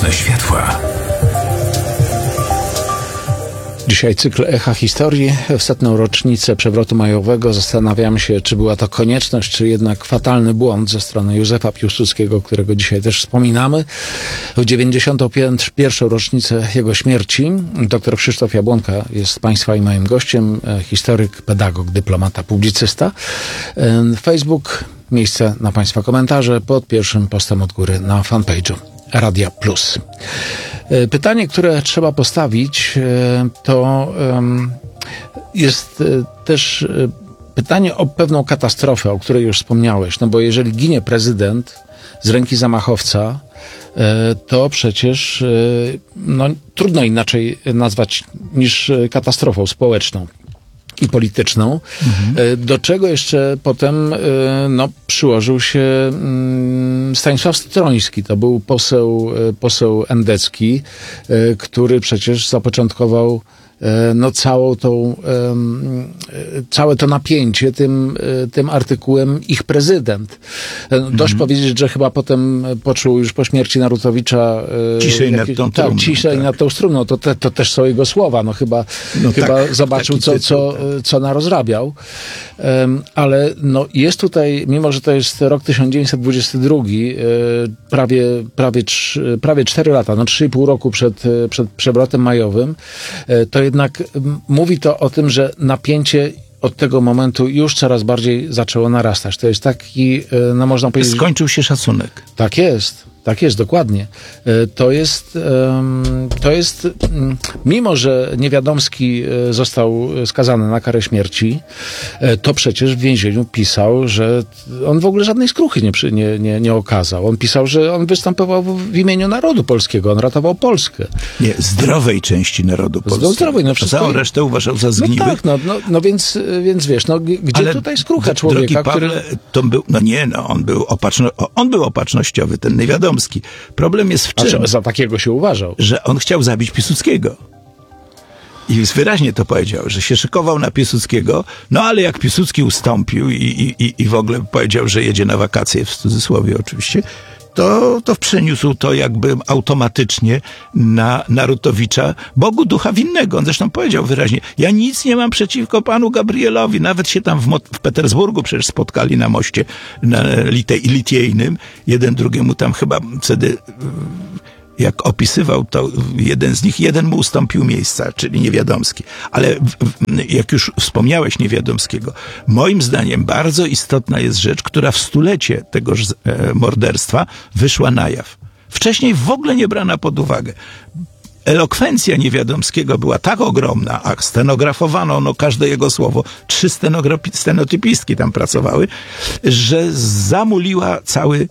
Mocne światła. Dzisiaj cykl Echa Historii. W 100. rocznicę przewrotu majowego zastanawiam się, czy była to konieczność, czy jednak fatalny błąd ze strony Józefa Piłsudskiego, którego dzisiaj też wspominamy. W 91. rocznicę jego śmierci dr Krzysztof Jabłonka jest Państwa i moim gościem. Historyk, pedagog, dyplomata, publicysta. Facebook, miejsce na Państwa komentarze pod pierwszym postem od góry na fanpage'u Radia Plus. Pytanie, które trzeba postawić, to jest też pytanie o pewną katastrofę, o której już wspomniałeś. No bo jeżeli ginie prezydent z ręki zamachowca, to przecież trudno inaczej nazwać niż katastrofą społeczną i polityczną, do czego jeszcze potem przyłożył się Stanisław Stroński. To był poseł endecki, który przecież zapoczątkował całe to napięcie tym artykułem ich prezydent. Dość powiedzieć, że chyba potem poczuł już po śmierci Narutowicza ciszej nad tą trumną. Ciszej nad tą trumną. To też są jego słowa. Chyba zobaczył, co narozrabiał. Ale jest tutaj, mimo że to jest rok 1922, prawie 4 lata, 3,5 roku przed przewrotem majowym, to jednak mówi to o tym, że napięcie od tego momentu już coraz bardziej zaczęło narastać. To jest taki, można powiedzieć... Skończył się szacunek. Tak jest, dokładnie. To jest, mimo że Niewiadomski został skazany na karę śmierci, to przecież w więzieniu pisał, że on w ogóle żadnej skruchy nie okazał. On pisał, że on występował w imieniu narodu polskiego, on ratował Polskę. Nie, zdrowej części narodu polskiego. Zdrowej, całą resztę uważał za zgniłych. Więc wiesz, gdzie ale tutaj skrucha człowieka, Pawle, który... to był, on był opatrznościowy, ten Niewiadomski. Problem jest w czym? Za takiego się uważał. Że on chciał zabić Piłsudskiego. I wyraźnie to powiedział, że się szykował na Piłsudskiego, ale jak Piłsudski ustąpił i w ogóle powiedział, że jedzie na wakacje, w cudzysłowie oczywiście, to przeniósł to jakby automatycznie na Narutowicza, Bogu ducha winnego. On zresztą powiedział wyraźnie, ja nic nie mam przeciwko panu Gabrielowi. Nawet się tam w Petersburgu przecież spotkali na moście Litejnym. Jeden drugiemu tam chyba wtedy, jak opisywał to jeden mu ustąpił miejsca, czyli Niewiadomski. Ale jak już wspomniałeś Niewiadomskiego, moim zdaniem bardzo istotna jest rzecz, która w 100-lecie tegoż morderstwa wyszła na jaw. Wcześniej w ogóle nie brana pod uwagę. Elokwencja Niewiadomskiego była tak ogromna, a stenografowano każde jego słowo, 3 stenotypistki tam pracowały, że zamuliła cały,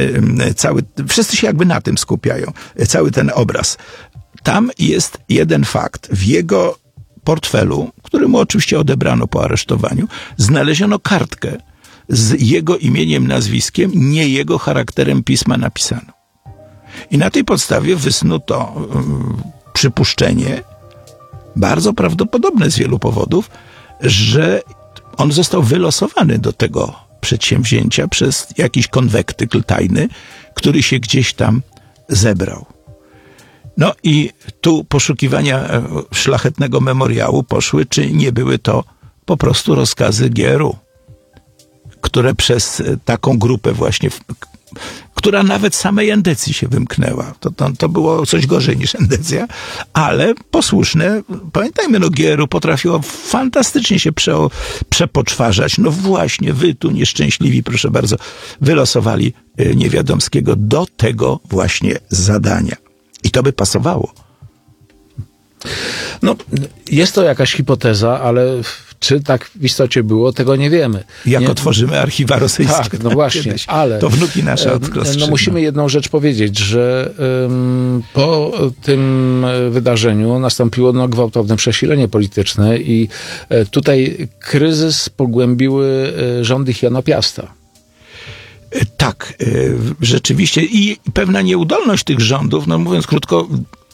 wszyscy się jakby na tym skupiają, cały ten obraz. Tam jest jeden fakt. W jego portfelu, który mu oczywiście odebrano po aresztowaniu, znaleziono kartkę z jego imieniem, nazwiskiem, nie jego charakterem pisma napisano. I na tej podstawie wysnuto przypuszczenie, bardzo prawdopodobne z wielu powodów, że on został wylosowany do tego przedsięwzięcia przez jakiś konwektykl tajny, który się gdzieś tam zebrał. I tu poszukiwania szlachetnego memoriału poszły, czy nie były to po prostu rozkazy GRU, które przez taką grupę właśnie, która nawet samej endecji się wymknęła. To było coś gorzej niż endecja, ale posłuszne. Pamiętajmy, GRU potrafiło fantastycznie się przepoczwarzać. Właśnie, wy tu nieszczęśliwi, proszę bardzo, wylosowali Niewiadomskiego do tego właśnie zadania. I to by pasowało. Jest to jakaś hipoteza, ale czy tak w istocie było, tego nie wiemy. Otworzymy archiwa rosyjskie. Tak, właśnie, kiedyś, ale... To wnuki nasze odkryły. Musimy jedną rzecz powiedzieć, że po tym wydarzeniu nastąpiło gwałtowne przesilenie polityczne i tutaj kryzys pogłębiły rządy Jana Piasta. Tak, rzeczywiście. I pewna nieudolność tych rządów, mówiąc krótko,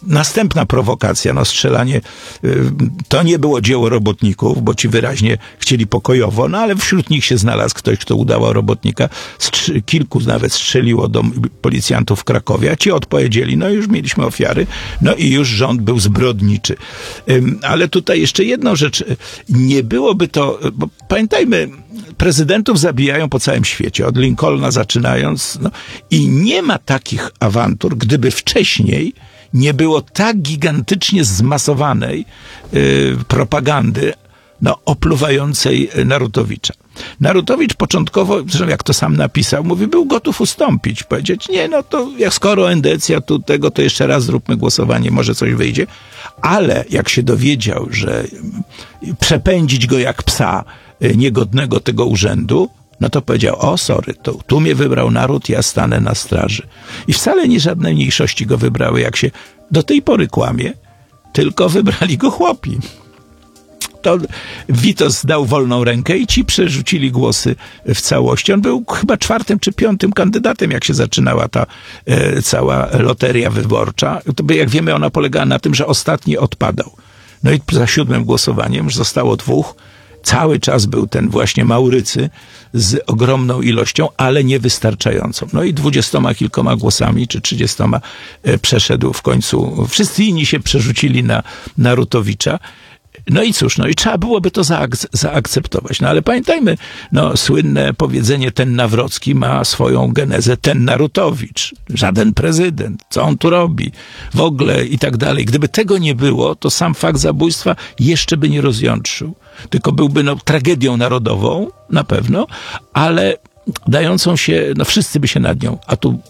następna prowokacja, no strzelanie, to nie było dzieło robotników, bo ci wyraźnie chcieli pokojowo, no ale wśród nich się znalazł ktoś, kto udawał robotnika. Kilku nawet strzeliło do policjantów w Krakowie, a ci odpowiedzieli, no już mieliśmy ofiary, no i już rząd był zbrodniczy. Ale tutaj jeszcze jedną rzecz, nie byłoby to, bo pamiętajmy, prezydentów zabijają po całym świecie, od Lincolna zaczynając, no, i nie ma takich awantur, gdyby wcześniej nie było tak gigantycznie zmasowanej propagandy, no, opluwającej Narutowicza. Narutowicz początkowo, zresztą jak to sam napisał, mówi, był gotów ustąpić, powiedzieć, nie, no to jak skoro endecja tu tego, to jeszcze raz zróbmy głosowanie, może coś wyjdzie. Ale jak się dowiedział, że przepędzić go jak psa niegodnego tego urzędu, no to powiedział, o sorry, to tu mnie wybrał naród, ja stanę na straży. I wcale nie żadne mniejszości go wybrały, jak się do tej pory kłamie, tylko wybrali go chłopi. To Witos dał wolną rękę i ci przerzucili głosy w całości. On był chyba 4. czy 5. kandydatem, jak się zaczynała ta cała loteria wyborcza. To, jak wiemy, ona polegała na tym, że ostatni odpadał. No i za 7. głosowaniem już zostało 2. Cały czas był ten właśnie Maurycy z ogromną ilością, ale niewystarczającą. No i 20 kilkoma głosami, czy 30 przeszedł w końcu. Wszyscy inni się przerzucili na Narutowicza. No i cóż, no i trzeba byłoby to zaakceptować. No ale pamiętajmy, no słynne powiedzenie, ten Nawrocki ma swoją genezę, ten Narutowicz, żaden prezydent, co on tu robi, w ogóle i tak dalej. Gdyby tego nie było, to sam fakt zabójstwa jeszcze by nie rozjątrzył. Tylko byłby no tragedią narodową, na pewno, ale dającą się, no wszyscy by się nad nią, a tu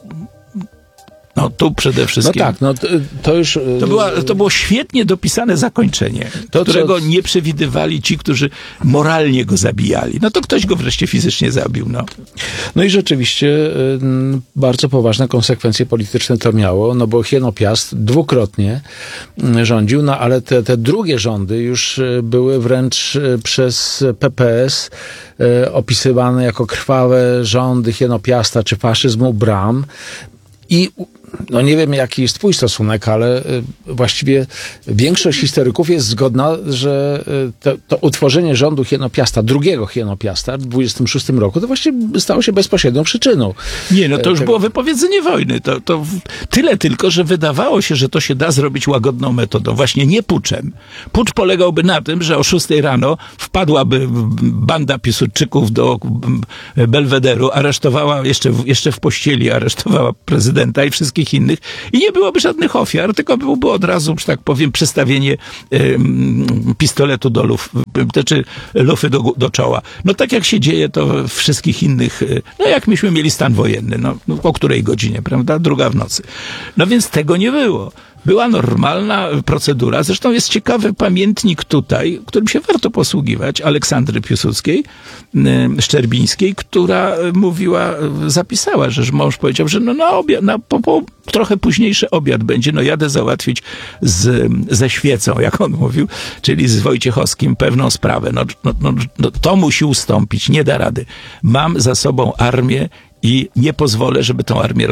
no tu przede wszystkim. No tak, no to już... To było świetnie dopisane zakończenie, którego nie przewidywali ci, którzy moralnie go zabijali. No to ktoś go wreszcie fizycznie zabił, no. No i rzeczywiście bardzo poważne konsekwencje polityczne to miało, no bo Hieno Piast dwukrotnie rządził, no ale te drugie rządy już były wręcz przez PPS opisywane jako krwawe rządy Hieno Piasta czy faszyzmu Bram. I no nie wiem, jaki jest twój stosunek, ale właściwie większość historyków jest zgodna, że to utworzenie rządu Hieno Piasta, drugiego Hieno Piasta w 26 roku, to właściwie stało się bezpośrednią przyczyną. Nie, no to już było wypowiedzenie wojny. To tyle tylko, że wydawało się, że to się da zrobić łagodną metodą. Właśnie nie puczem. Pucz polegałby na tym, że o 6 rano wpadłaby banda Piłsudczyków do Belwederu, aresztowała, jeszcze w pościeli aresztowała prezydenta i wszystkich innych i nie byłoby żadnych ofiar, tylko byłoby od razu, że tak powiem, przestawienie pistoletu do czy lufy do czoła. No tak jak się dzieje to w wszystkich innych, no jak myśmy mieli stan wojenny, no o której godzinie, prawda? 2 w nocy. No więc tego nie było. Była normalna procedura. Zresztą jest ciekawy pamiętnik tutaj, którym się warto posługiwać, Aleksandry Piłsudskiej, Szczerbińskiej, która zapisała, że mąż powiedział, że no na obiad, trochę późniejszy obiad będzie, no jadę załatwić ze świecą, jak on mówił, czyli z Wojciechowskim pewną sprawę. No to musi ustąpić, nie da rady. Mam za sobą armię i nie pozwolę, żeby tą armię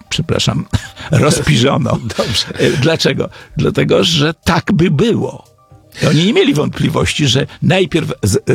rozpiżono. Dobrze. Dlaczego? Dlatego, że tak by było. I oni nie mieli wątpliwości, że najpierw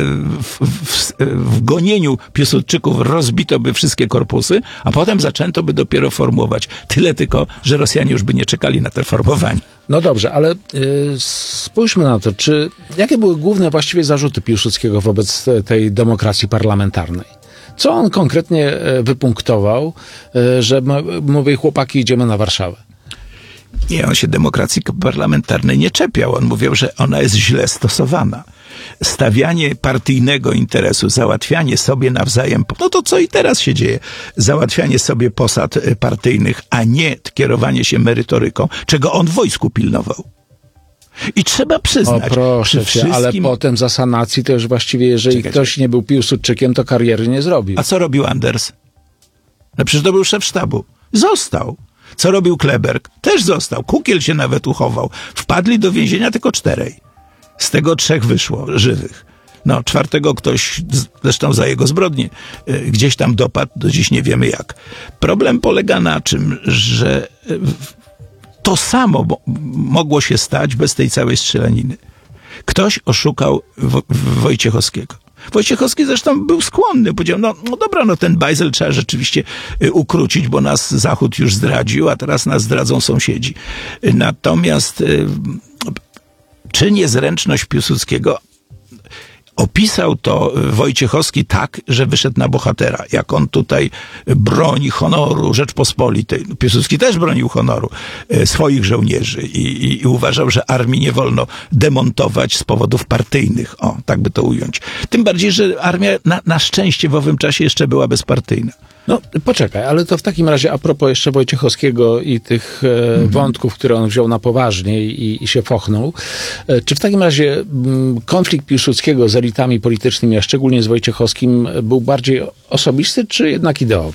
w gonieniu Piłsudczyków rozbito by wszystkie korpusy, a potem zaczęto by dopiero formować. Tyle tylko, że Rosjanie już by nie czekali na te formowanie. No dobrze, ale spójrzmy na to, jakie były główne właściwie zarzuty Piłsudskiego wobec tej demokracji parlamentarnej? Co on konkretnie wypunktował, że mówi, chłopaki, idziemy na Warszawę? Nie, on się demokracji parlamentarnej nie czepiał. On mówił, że ona jest źle stosowana. Stawianie partyjnego interesu, załatwianie sobie nawzajem, no to co i teraz się dzieje, załatwianie sobie posad partyjnych, a nie kierowanie się merytoryką, czego on w wojsku pilnował. I trzeba przyznać. O proszę cię, ale potem za sanacji to już właściwie, jeżeli ktoś nie był Piłsudczykiem, to kariery nie zrobił. A co robił Anders? No przecież to był szef sztabu. Został. Co robił Kleberg? Też został. Kukiel się nawet uchował. Wpadli do więzienia tylko 4. Z tego 3 wyszło żywych. No, 4 ktoś, zresztą za jego zbrodnie, gdzieś tam dopadł, do dziś nie wiemy jak. Problem polega na czym, że to samo mogło się stać bez tej całej strzelaniny. Ktoś oszukał Wojciechowskiego. Wojciechowski zresztą był skłonny, powiedział, no dobra, ten bajzel trzeba rzeczywiście ukrócić, bo nas Zachód już zdradził, a teraz nas zdradzą sąsiedzi. Natomiast czy niezręczność Piłsudskiego opisał to Wojciechowski tak, że wyszedł na bohatera. Jak on tutaj broni honoru Rzeczpospolitej. Piłsudski też bronił honoru swoich żołnierzy i uważał, że armii nie wolno demontować z powodów partyjnych. O, tak by to ująć. Tym bardziej, że armia na szczęście w owym czasie jeszcze była bezpartyjna. No, poczekaj, ale to w takim razie a propos jeszcze Wojciechowskiego i tych wątków, które on wziął na poważnie i się fochnął. Czy w takim razie konflikt Piłsudskiego z elitami politycznymi, a szczególnie z Wojciechowskim, był bardziej osobisty, czy jednak ideowy?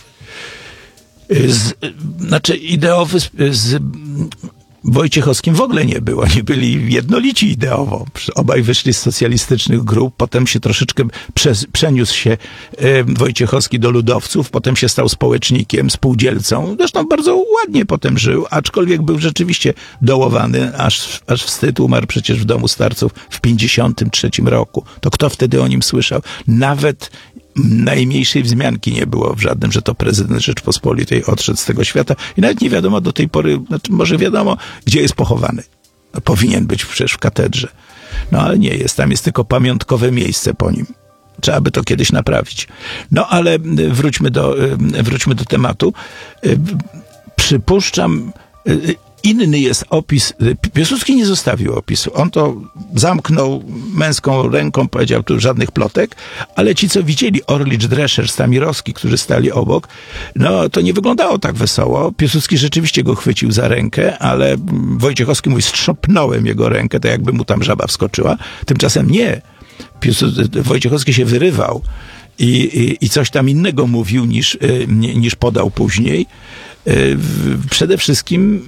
Ideowy z Wojciechowskim w ogóle nie było. Nie byli jednolici ideowo. Obaj wyszli z socjalistycznych grup, potem się troszeczkę przeniósł się Wojciechowski do ludowców, potem się stał społecznikiem, spółdzielcą. Zresztą bardzo ładnie potem żył, aczkolwiek był rzeczywiście dołowany, aż wstyd. Umarł przecież w domu starców w 1953 roku. To kto wtedy o nim słyszał? Nawet najmniejszej wzmianki nie było w żadnym, że to prezydent Rzeczpospolitej odszedł z tego świata i nawet nie wiadomo do tej pory, może wiadomo, gdzie jest pochowany. No, powinien być przecież w katedrze. No ale nie jest, tam jest tylko pamiątkowe miejsce po nim. Trzeba by to kiedyś naprawić. No ale wróćmy do tematu. Przypuszczam, inny jest opis. Piłsudski nie zostawił opisu. On to zamknął męską ręką, powiedział tu żadnych plotek, ale ci, co widzieli Orlicz, Drescher, Stamirowski, którzy stali obok, no to nie wyglądało tak wesoło. Piłsudski rzeczywiście go chwycił za rękę, ale Wojciechowski mówi, strząpnąłem jego rękę, tak jakby mu tam żaba wskoczyła. Tymczasem nie. Wojciechowski się wyrywał i coś tam innego mówił niż podał później. Przede wszystkim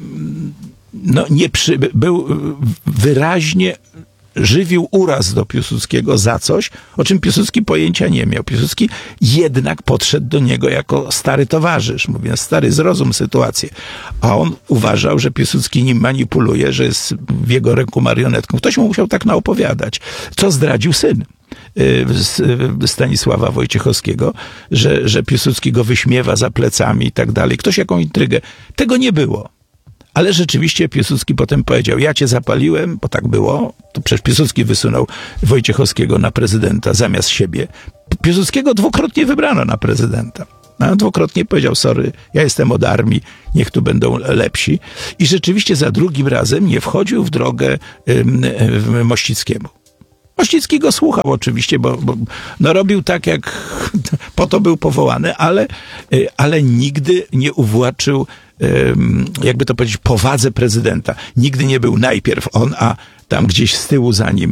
był wyraźnie żywił uraz do Piłsudskiego za coś, o czym Piłsudski pojęcia nie miał. Piłsudski jednak podszedł do niego jako stary towarzysz, mówiąc, stary, zrozum sytuację. A on uważał, że Piłsudski nim manipuluje, że jest w jego ręku marionetką. Ktoś mu musiał tak naopowiadać, co zdradził syn Stanisława Wojciechowskiego, że Piłsudski go wyśmiewa za plecami i tak dalej. Ktoś jaką intrygę. Tego nie było. Ale rzeczywiście Piłsudski potem powiedział, ja cię zapaliłem, bo tak było. To przecież Piłsudski wysunął Wojciechowskiego na prezydenta zamiast siebie. Piłsudskiego dwukrotnie wybrano na prezydenta. No, dwukrotnie powiedział, sorry, ja jestem od armii, niech tu będą lepsi. I rzeczywiście za drugim razem nie wchodził w drogę Mościckiemu. Mościcki go słuchał oczywiście, bo robił tak, jak po to był powołany, ale nigdy nie uwłaczył, jakby to powiedzieć, powadze prezydenta. Nigdy nie był najpierw on, a tam gdzieś z tyłu za nim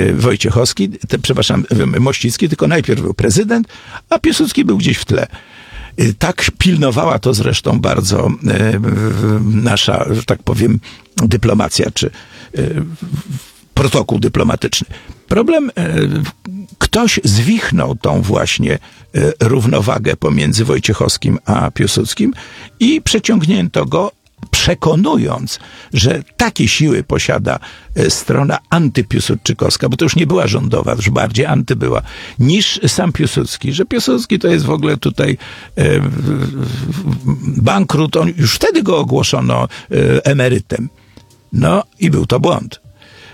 Mościcki, tylko najpierw był prezydent, a Piłsudski był gdzieś w tle. Tak pilnowała to zresztą bardzo nasza, że tak powiem, dyplomacja, czy protokół dyplomatyczny. Problem, ktoś zwichnął tą właśnie równowagę pomiędzy Wojciechowskim a Piłsudskim i przeciągnięto go, przekonując, że takie siły posiada strona antypiłsudczykowska, bo to już nie była rządowa, już bardziej anty była, niż sam Piłsudski, że Piłsudski to jest w ogóle tutaj bankrut, on już wtedy go ogłoszono emerytem. No i był to błąd.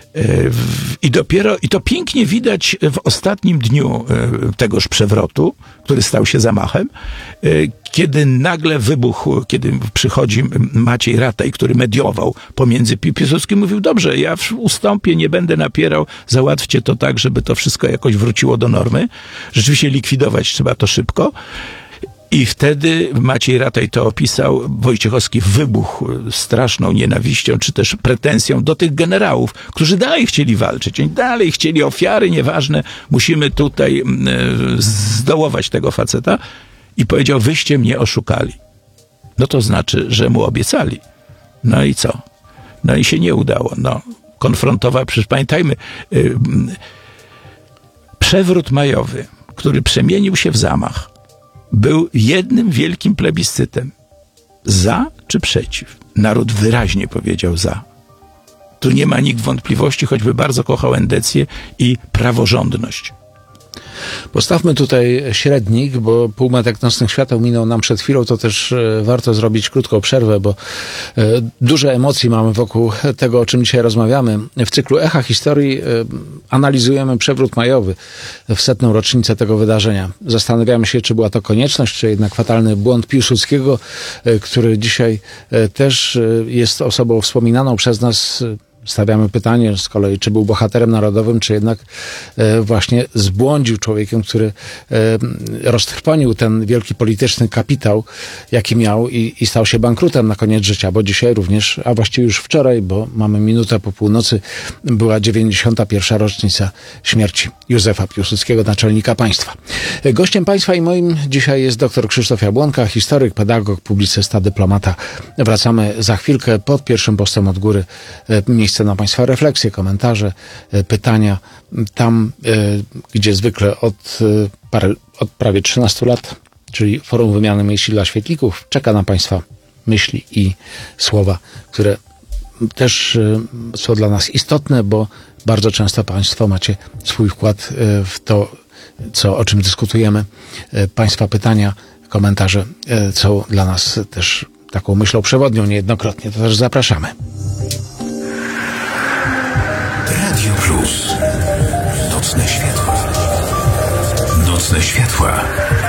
I to pięknie widać w ostatnim dniu tegoż przewrotu, który stał się zamachem, kiedy nagle wybuchł, kiedy przychodzi Maciej Rataj, który mediował pomiędzy Piłsudskim, mówił, dobrze, ja ustąpię, nie będę napierał, załatwcie to tak, żeby to wszystko jakoś wróciło do normy. Rzeczywiście likwidować trzeba to szybko. I wtedy Maciej Rataj to opisał, Wojciechowski wybuchł straszną nienawiścią, czy też pretensją do tych generałów, którzy dalej chcieli walczyć. Oni dalej chcieli ofiary, nieważne, musimy tutaj zdołować tego faceta. I powiedział, wyście mnie oszukali. No to znaczy, że mu obiecali. No i co? No i się nie udało. No, konfrontował, przecież pamiętajmy, przewrót majowy, który przemienił się w zamach, był jednym wielkim plebiscytem. Za czy przeciw? Naród wyraźnie powiedział za. Tu nie ma nikt wątpliwości, choćby bardzo kochał endecję i praworządność. Postawmy tutaj średnik, bo półmetek nocnych świateł minął nam przed chwilą, to też warto zrobić krótką przerwę, bo duże emocje mamy wokół tego, o czym dzisiaj rozmawiamy. W cyklu Echa Historii analizujemy przewrót majowy w 100. rocznicę tego wydarzenia. Zastanawiamy się, czy była to konieczność, czy jednak fatalny błąd Piłsudskiego, który dzisiaj też jest osobą wspominaną przez nas. Stawiamy pytanie z kolei, czy był bohaterem narodowym, czy jednak właśnie zbłądził człowiekiem, który roztrwonił ten wielki polityczny kapitał, jaki miał i stał się bankrutem na koniec życia, bo dzisiaj również, a właściwie już wczoraj, bo mamy minutę po północy, była 91. rocznica śmierci Józefa Piłsudskiego, naczelnika państwa. Gościem państwa i moim dzisiaj jest dr Krzysztof Jabłonka, historyk, pedagog, publicysta, dyplomata. Wracamy za chwilkę pod pierwszym postem od góry. Miejsce na państwa refleksje, komentarze, pytania. Tam, gdzie zwykle od prawie 13 lat, czyli Forum Wymiany Myśli dla Świetlików, czeka na państwa myśli i słowa, które też są dla nas istotne, bo bardzo często państwo macie swój wkład w to, o czym dyskutujemy. Państwa pytania, komentarze są dla nas też taką myślą przewodnią niejednokrotnie. To też zapraszamy. Radio Plus. Nocne światła. Nocne światła.